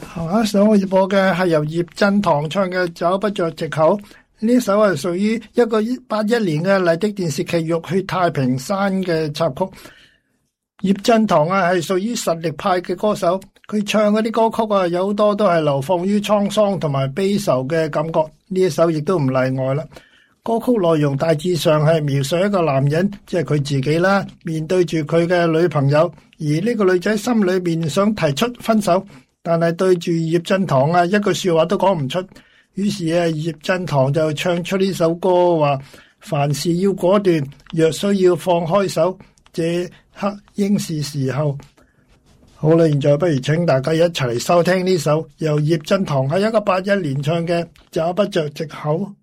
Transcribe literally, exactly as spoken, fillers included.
下一首我要播嘅係由葉振棠唱嘅《找不着藉口》，呢首係屬於一個八一年嘅麗的電視劇《浴血太平山》嘅插曲。葉振棠啊係屬於實力派嘅歌手，佢唱嗰啲歌曲啊有好多都係流放於滄桑同埋悲愁嘅感覺，呢一首亦都唔例外啦。歌曲內容大致上係描述一個男人，即係佢自己啦，面對住佢嘅女朋友，而呢個女仔心裏面想提出分手，但係對住葉振棠啊一句說話都講唔出，於是啊葉振棠就唱出呢首歌，話凡事要果斷，若需要放開手，這刻應是時候。好啦，現在不如請大家一齊嚟收聽呢首由葉振棠喺一九八一年唱嘅《找不着藉口》。